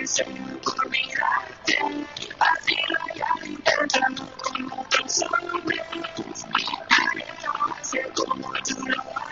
deseo por mirarte, así lo intentando con otros hombres, nadie lo hace como tú lo haces.